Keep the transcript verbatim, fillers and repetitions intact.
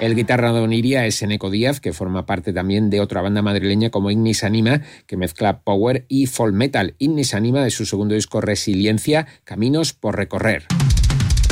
El guitarra de Oniria es Eneco Díaz, que forma parte también de otra banda madrileña como Ignis Anima, que mezcla power y folk metal. Ignis Anima, de su segundo disco Resiliencia, Caminos por recorrer.